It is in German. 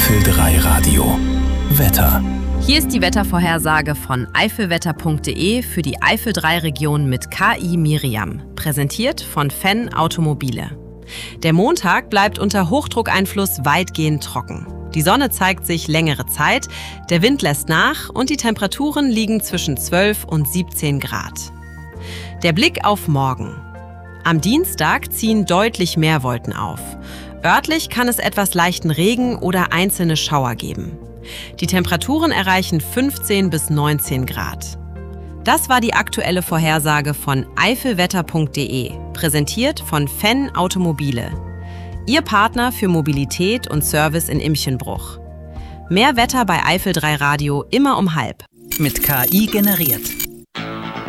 Eifel 3 Radio. Wetter. Hier ist die Wettervorhersage von eifelwetter.de für die Eifel 3 Region mit KI Miriam, präsentiert von Fenn Automobile. Der Montag bleibt unter Hochdruckeinfluss weitgehend trocken. Die Sonne zeigt sich längere Zeit, der Wind lässt nach und die Temperaturen liegen zwischen 12 und 17 Grad. Der Blick auf morgen. Am Dienstag ziehen deutlich mehr Wolken auf. Örtlich kann es etwas leichten Regen oder einzelne Schauer geben. Die Temperaturen erreichen 15 bis 19 Grad. Das war die aktuelle Vorhersage von eifelwetter.de, präsentiert von Fenn Automobile. Ihr Partner für Mobilität und Service in Imchenbruch. Mehr Wetter bei Eifel 3 Radio immer um halb. Mit KI generiert.